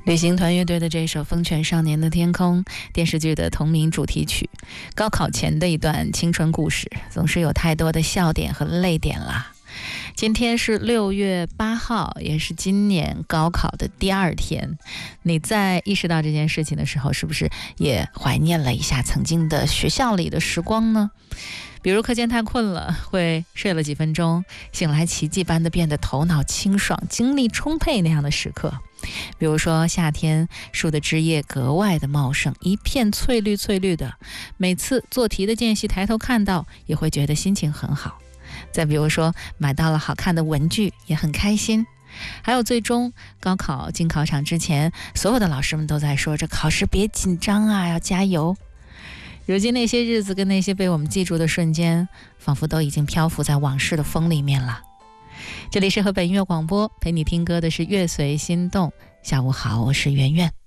旅行团乐队的这首《风犬少年的天空》，电视剧的同名主题曲，高考前的一段青春故事，总是有太多的笑点和泪点啦。今天是6月8号，也是今年高考的第2天。你在意识到这件事情的时候，是不是也怀念了一下曾经的学校里的时光呢？比如课间太困了，会睡了几分钟，醒来奇迹般的变得头脑清爽、精力充沛那样的时刻。比如说夏天，树的枝叶格外的茂盛，一片翠绿翠绿的，每次做题的间隙抬头看到，也会觉得心情很好。再比如说买到了好看的文具，也很开心。还有最终高考进考场之前，所有的老师们都在说这考试别紧张啊，要加油。如今那些日子跟那些被我们记住的瞬间，仿佛都已经漂浮在往事的风里面了。这里是河北音乐广播，陪你听歌的是乐随心动。下午好，我是圆圆。